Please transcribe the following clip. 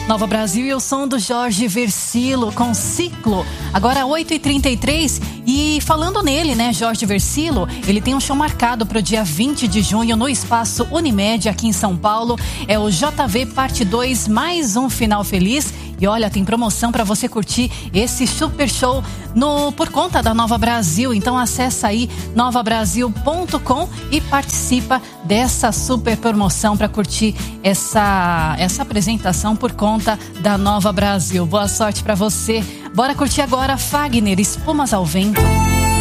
Nova Brasil e o som do Jorge Versilo com Ciclo. Agora 8h33 e falando nele, né, Jorge Versilo, ele tem um show marcado para o dia 20 de junho no Espaço Unimed aqui em São Paulo. É o JV Parte 2, mais um final feliz. E olha, tem promoção para você curtir esse super show por conta da Nova Brasil. Então acessa aí novabrasil.com e participa dessa super promoção para curtir essa apresentação por conta da Nova Brasil. Boa sorte para você. Bora curtir agora Fagner, Espumas ao Vento.